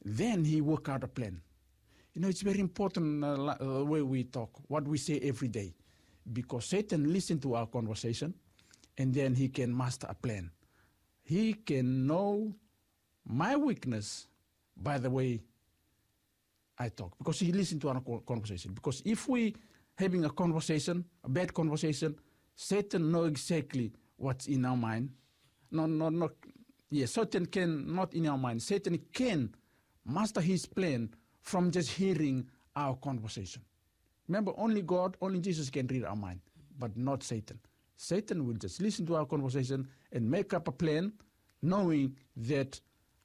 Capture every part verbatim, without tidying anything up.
then he work out a plan. You know, it's very important uh, the way we talk, what we say every day, because Satan listens to our conversation, and then he can master a plan. He can know my weakness by the way I talk, because he listens to our conversation. Because if we having a conversation, a bad conversation, Satan knows exactly what's in our mind. No, no, no. Yes, Satan can, not in our mind. Satan can master his plan from just hearing our conversation. Remember, only God, only Jesus can read our mind, but not Satan. Satan will just listen to our conversation and make up a plan, knowing that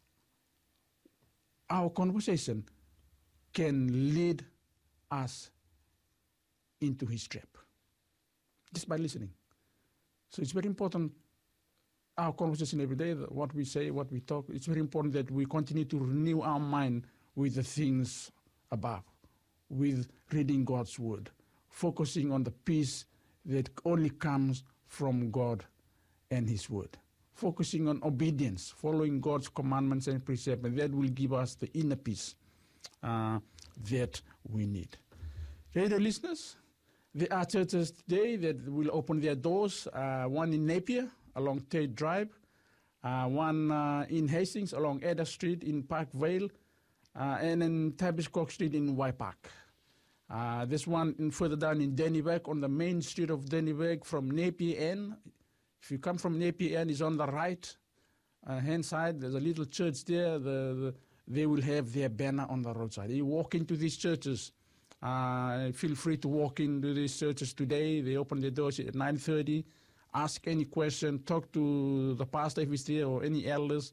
our conversation can lead us into his trap, just by listening. So it's very important, our conversation every day, what we say, what we talk, it's very important that we continue to renew our mind with the things above, with reading God's word, focusing on the peace that only comes from God and his word, focusing on obedience, following God's commandments and precepts, and that will give us the inner peace uh, that we need. Radio listeners, there are churches today that will open their doors, uh, one in Napier along Tate Drive, uh, one uh, in Hastings along Edda Street in Park Vale, uh, and in Tavistock Street in Waipak. Uh, this one in further down in Dennyberg on the main street of Dennyberg from Napier End. If you come from Napier End, it's on the right uh, hand side. There's a little church there. The, the, they will have their banner on the roadside. You walk into these churches. Uh, feel free to walk into these churches today. They open their doors at nine thirty. Ask any question. Talk to the pastor if he's there or any elders.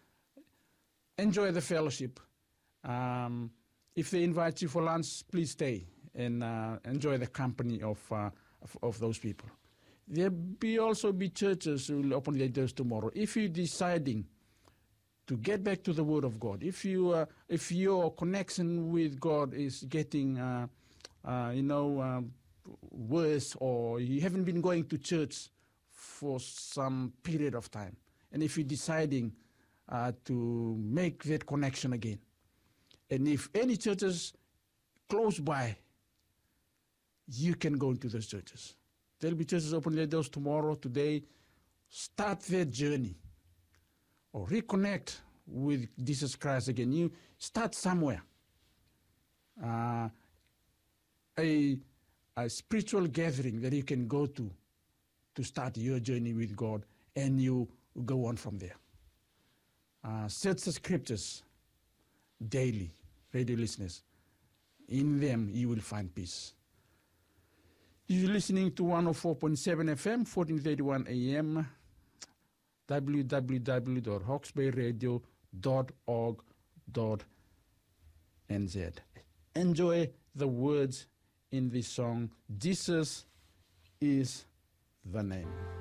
Enjoy the fellowship. Um, if they invite you for lunch, please stay and uh, enjoy the company of, uh, of of those people. There be also be churches who will open their doors tomorrow. If you're deciding to get back to the Word of God, if you uh, if your connection with God is getting uh, uh, you know um, worse, or you haven't been going to church for some period of time, and if you're deciding uh, to make that connection again, and if any churches close by, you can go into those churches. There'll be churches open their doors tomorrow, today. Start that journey or reconnect with Jesus Christ again. You start somewhere. Uh, a, a spiritual gathering that you can go to to start your journey with God, and you go on from there. Uh, search the scriptures daily, radio listeners. In them, you will find peace. You're listening to one oh four point seven F M, fourteen thirty-one A M, w w w dot hawke's bay radio dot org dot n z. Enjoy the words in this song, Jesus is the name.